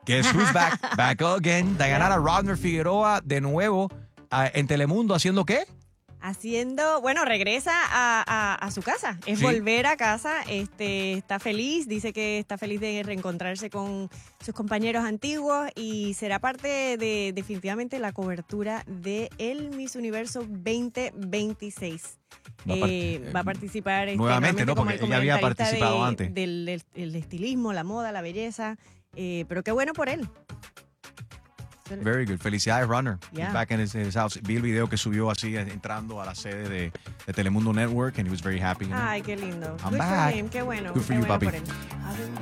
Guess who's back again. De ganar a Rodner Figueroa de nuevo en Telemundo, ¿haciendo qué? Regresa a su casa. Es Sí. volver a casa. Está feliz, dice que está feliz de reencontrarse con sus compañeros antiguos y será parte de definitivamente la cobertura de el Miss Universo 2026. Va a participar nuevamente, ¿no? como Porque el ella había comentarista participado antes. del el estilismo, la moda, la belleza. Pero qué bueno por él. Very good. Felicidades, Runner. Yeah. He's back in his house. Vi el video que subió así, entrando a la sede de Telemundo Network, and he was very happy. Ay, qué lindo. I'm Good back. for him, qué bueno. Good for qué you, bueno papi. por él.